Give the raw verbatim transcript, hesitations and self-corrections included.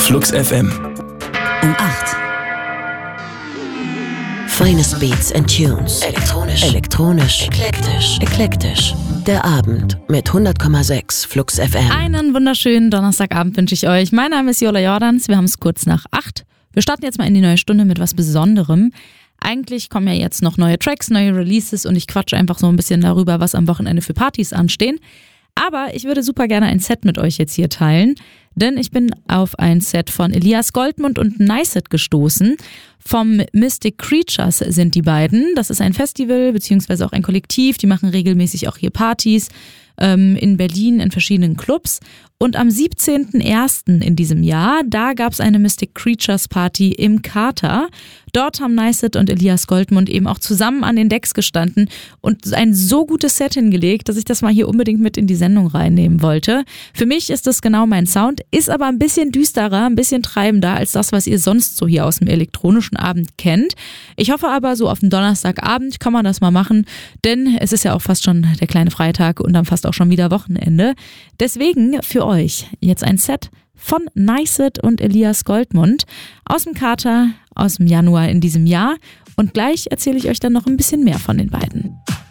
Flux F M. Um acht. Finest Beats and Tunes. Elektronisch. Elektronisch. Eklektisch. Eklektisch. Der Abend mit hundert Komma sechs Flux F M. Einen wunderschönen Donnerstagabend wünsche ich euch. Mein Name ist Jola Jordans. Wir haben es kurz nach acht. Wir starten jetzt mal in die neue Stunde mit was Besonderem. Eigentlich kommen ja jetzt noch neue Tracks, neue Releases und ich quatsche einfach so ein bisschen darüber, was am Wochenende für Partys anstehen. Aber ich würde super gerne ein Set mit euch jetzt hier teilen, denn ich bin auf ein Set von Elias Goldmund und Nicet gestoßen. Vom Mystic Creatures sind die beiden. Das ist ein Festival beziehungsweise auch ein Kollektiv. Die machen regelmäßig auch hier Partys ähm, in Berlin in verschiedenen Clubs. Und am siebzehnten ersten in diesem Jahr, da gab es eine Mystic Creatures Party im Kater. Dort haben Nicet und Elias Goldmund eben auch zusammen an den Decks gestanden und ein so gutes Set hingelegt, dass ich das mal hier unbedingt mit in die Sendung reinnehmen wollte. Für mich ist das genau mein Sound, ist aber ein bisschen düsterer, ein bisschen treibender als das, was ihr sonst so hier aus dem elektronischen Abend kennt. Ich hoffe aber, so auf den Donnerstagabend kann man das mal machen, denn es ist ja auch fast schon der kleine Freitag und dann fast auch schon wieder Wochenende. Deswegen für euch jetzt ein Set von Nicet und Elias Goldmund aus dem Kater aus dem Januar in diesem Jahr und gleich erzähle ich euch dann noch ein bisschen mehr von den beiden.